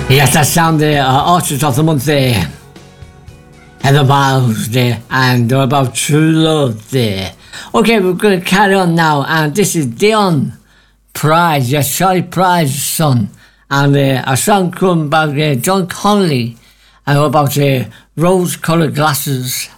Yes, that sounded Artist of the Month there. Heather Miles there, and about True Love there. Okay, we're going to carry on now, and this is Dion Price, yes, Charlie Price's son, and a song come about John Connolly, and about rose-coloured glasses.